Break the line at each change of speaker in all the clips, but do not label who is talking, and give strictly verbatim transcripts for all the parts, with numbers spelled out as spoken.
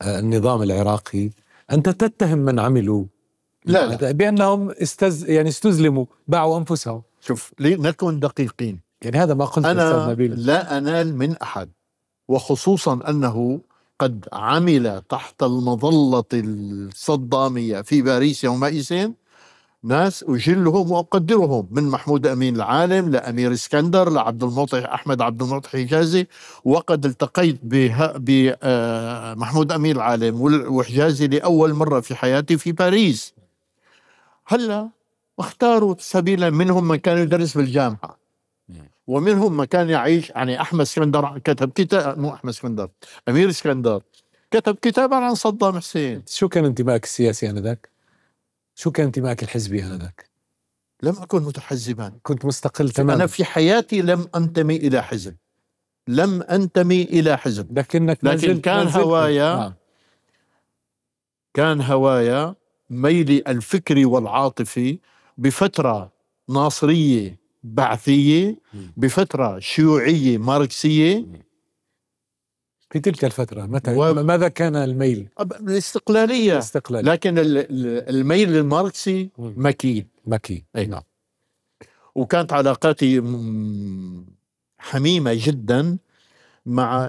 النظام العراقي أنت تتهم من عملوا
لا لا
بأنهم استز يعني استزلموا، باعوا أنفسهم.
شوف لنكن دقيقين،
يعني هذا ما قلت أستاذ
أنا
نبيل.
لا أنال من أحد، وخصوصا أنه قد عمل تحت المظلة الصدامية في باريس يومئذ ناس أجلهم وأقدرهم، من محمود أمين العالم لأمير اسكندر لعبد المعطي أحمد عبد المعطي حجازي. وقد التقيت بمحمود أمين العالم وحجازي لأول مرة في حياتي في باريس. هلا اختاروا سبيلا، منهم من كان يدرس بالجامعة ومنهم من كان يعيش. يعني أحمد اسكندر كتب كتاب، مو أحمد اسكندر، أمير اسكندر كتب كتابا عن صدام حسين.
شو كان انتمائك السياسي آنذاك؟ شو كان انتمائك الحزبي آنذاك؟
لم أكن متحزبا،
كنت مستقل تماما.
أنا في حياتي لم أنتمي إلى حزب، لم أنتمي إلى حزب،
لكنك
لكن كان هوايا
آه.
كان هوايا ميلي الفكري والعاطفي بفترة ناصرية بعثية، بفترة شيوعية ماركسية.
في تلك الفترة متى
و...
ماذا كان الميل؟
الاستقلالية.
الاستقلالية.
لكن الميل الماركسي مكين
مكي.
أي نعم. وكانت علاقاتي حميمة جدا مع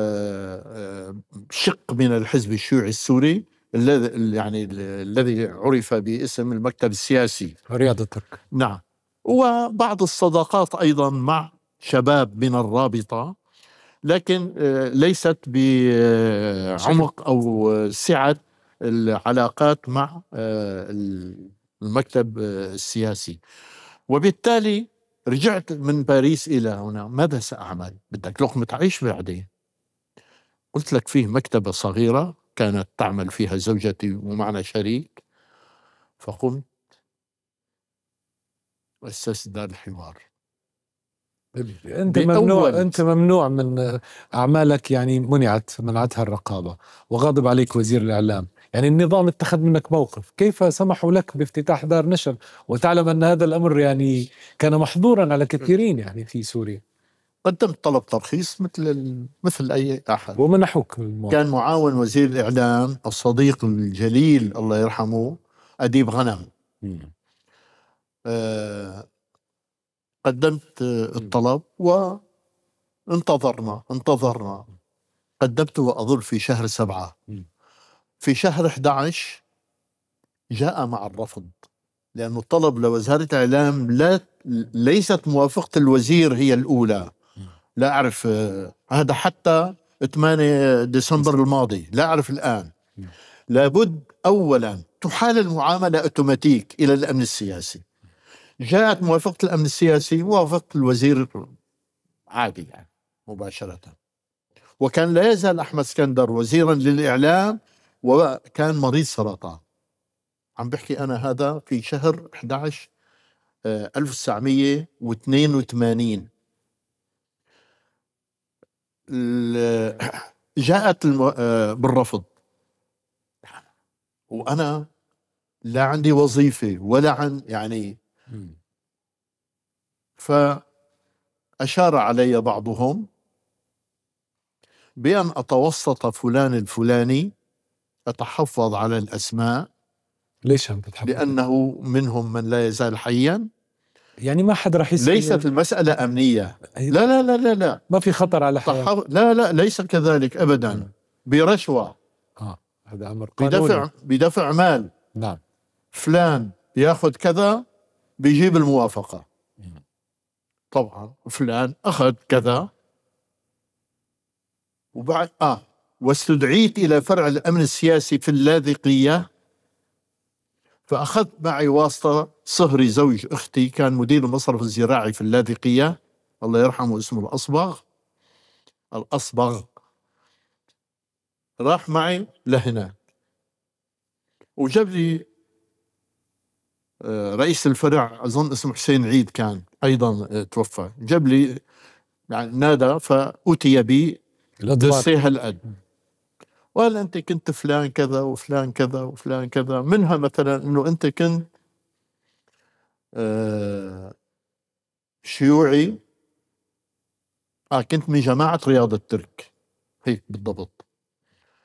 شق من الحزب الشيوعي السوري الذي يعني الذي عرف باسم المكتب السياسي
رياض الترك.
نعم. وبعض الصداقات أيضا مع شباب من الرابطة، لكن ليست بعمق أو سعة العلاقات مع المكتب السياسي. وبالتالي رجعت من باريس إلى هنا، ماذا سأعمل؟ بدك لقمة عيش بعدين. قلت لك فيه مكتبة صغيرة كانت تعمل فيها زوجتي ومعنا شريك، فقمت أسست دار الحوار.
أنت ممنوع أنت ممنوع من أعمالك، يعني منعت منعتها الرقابة وغاضب عليك وزير الإعلام. يعني النظام اتخذ منك موقف، كيف سمحوا لك بافتتاح دار نشر وتعلم أن هذا الأمر يعني كان محظورا على كثيرين يعني في سوريا؟
قدمت طلب ترخيص مثل مثل أي أحد
ومنحوك الموقف.
كان معاون وزير الإعلام الصديق الجليل الله يرحمه أديب غنم. آه قدمت الطلب وانتظرنا انتظرنا قدمته أظن في شهر سبعة. في شهر أحد عشر جاء مع الرفض، لأنه الطلب لوزارة الإعلام لا ليست موافقة الوزير هي الأولى. لا أعرف هذا حتى ثمانية ديسمبر الماضي، لا أعرف الآن. لابد أولا تحال المعاملة أوتوماتيك إلى الأمن السياسي. جاءت موافقة الأمن السياسي، موافقة الوزير عادي يعني مباشرة. وكان لا يزال أحمد اسكندر وزيرا للإعلام وكان مريض سرطان. عم بحكي أنا هذا في شهر أحد عشر ألف وتسعمية واثنين وثمانين. جاءت بالرفض، وأنا لا عندي وظيفة ولا عن يعني. فأشار علي بعضهم بأن أتوسط فلان الفلاني، أتحفظ على الأسماء.
ليش هم تتحفظ؟
لأنه منهم من لا يزال حيا.
يعني ما حد راح يسأل.
ليست المسألة أمنية، لا لا لا لا لا
ما في خطر على حياة.
لا لا ليس كذلك أبدا. برشوة،
آه هذا أمر قانوني.
بدفع بدفع مال.
نعم.
فلان ياخذ كذا بيجيب الموافقة. طبعا فلان أخذ كذا. وبعد آه واستدعيت إلى فرع الأمن السياسي في اللاذقية، فأخذت معي واسطة. صهري زوج أختي كان مدير المصرف الزراعي في اللاذقية، الله يرحمه، اسمه الأصبغ الأصبغ راح معي لهناك وجاب لي رئيس الفرع، أظن اسمه حسين عيد، كان أيضا توفى. جاب لي يعني نادى فأتي بي دوسيه هالقد، وقال أنت كنت فلان كذا وفلان كذا وفلان كذا. منها مثلا أنه أنت كنت آه شيوعي، آه كنت من جماعة رياض الترك، هيك بالضبط.